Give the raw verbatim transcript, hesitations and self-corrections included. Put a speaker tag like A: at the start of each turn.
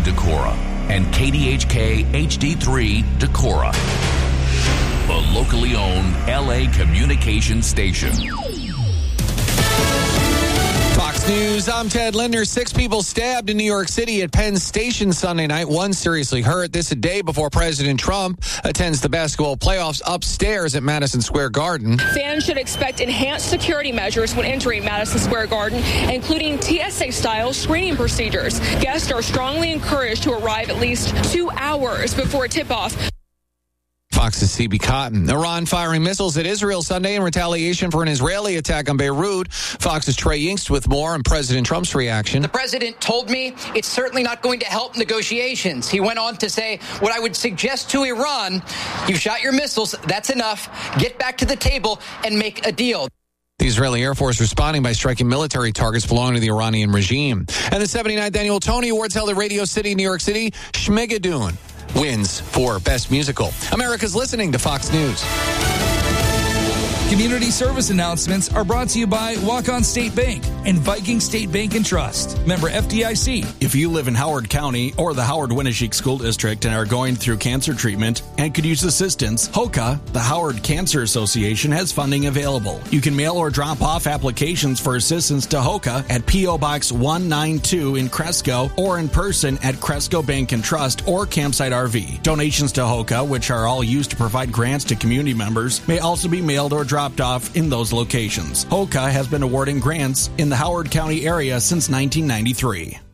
A: Decorah and K D H K H D three Decorah, the locally owned L A communication station.
B: Fox News, I'm Ted Linder. Six people stabbed in New York City at Penn Station Sunday night. One seriously hurt. This a day before President Trump attends the basketball playoffs upstairs at Madison Square Garden.
C: Fans should expect enhanced security measures when entering Madison Square Garden, including T S A-style screening procedures. Guests are strongly encouraged to arrive at least two hours before tip-off.
B: Fox's C B Cotton. Iran firing missiles at Israel Sunday in retaliation for an Israeli attack on Beirut. Fox's Trey Yingst with more on President Trump's reaction.
D: The president told me it's certainly not going to help negotiations. He went on to say, what I would suggest to Iran, you shot your missiles, that's enough. Get back to the table and make a deal.
B: The Israeli Air Force responding by striking military targets belonging to the Iranian regime. And the seventy-ninth Annual Tony Awards held at Radio City, New York City. Schmigadoon wins for Best Musical. America's listening to Fox News.
E: Community service announcements are brought to you by Walk-On State Bank and Viking State Bank and Trust. Member F D I C.
F: If you live in Howard County or the Howard-Winneshiek School District and are going through cancer treatment and could use assistance, HOCA, the Howard Cancer Association, has funding available. You can mail or drop off applications for assistance to HOCA at P O. Box one ninety-two in Cresco or in person at Cresco Bank and Trust or Campsite R V. Donations to HOCA, which are all used to provide grants to community members, may also be mailed or dropped off in those locations. HOCA has been awarding grants in the Howard County area since nineteen ninety-three.